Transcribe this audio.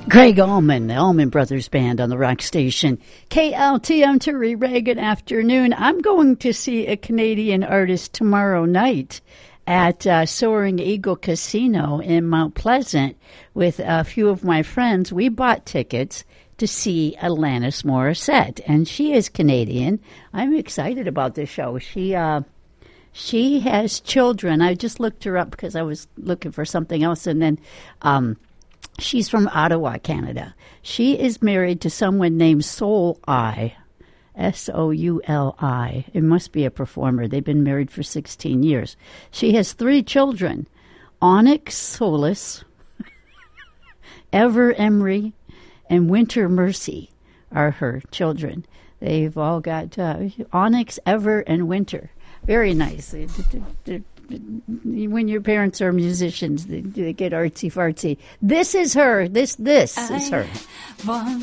Greg Allman, the Allman Brothers Band on the rock station. KLTM Turi Ray, good afternoon. I'm going to see a Canadian artist tomorrow night at Soaring Eagle Casino in Mount Pleasant with a few of my friends. We bought tickets to see Alanis Morissette, and she is Canadian. I'm excited about this show. She has children. I just looked her up because I was looking for something else, and then she's from Ottawa, Canada. She is married to someone named Souli, Souli. It must be a performer. They've been married for 16 years. She has 3 children. Onyx Solis, Ever Emery, and Winter Mercy are her children. They've all got Onyx, Ever, and Winter. Very nice. When your parents are musicians, they get artsy-fartsy. This is her. This is her.